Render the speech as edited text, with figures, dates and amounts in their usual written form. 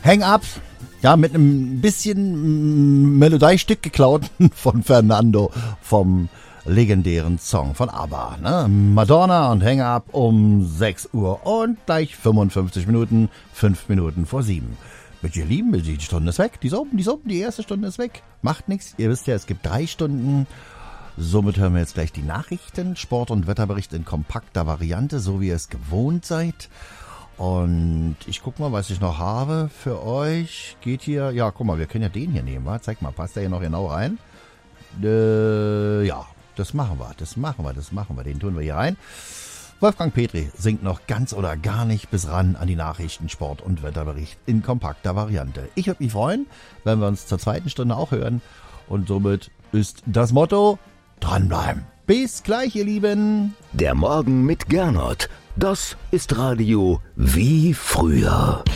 Hang Up, ja, mit einem bisschen Melodiestück geklaut von Fernando vom legendären Song von ABBA. Ne? Madonna und Hang Up um 6 Uhr und gleich 55 Minuten, 5 Minuten vor 7. Mit ihr Lieben, die Stunde ist weg, die erste Stunde ist weg. Macht nichts, ihr wisst ja, es gibt 3 Stunden. Somit hören wir jetzt gleich die Nachrichten, Sport- und Wetterbericht in kompakter Variante, so wie ihr es gewohnt seid. Und ich guck mal, was ich noch habe für euch. Geht hier, ja, guck mal, wir können ja den hier nehmen, wa? Zeig mal, passt der hier noch genau rein? Ja, das machen wir, den tun wir hier rein. Wolfgang Petri singt noch ganz oder gar nicht bis ran an die Nachrichten, Sport- und Wetterbericht in kompakter Variante. Ich würde mich freuen, wenn wir uns zur zweiten Stunde auch hören. Und somit ist das Motto: dranbleiben. Bis gleich, ihr Lieben. Der Morgen mit Gernot. Das ist Radio wie früher.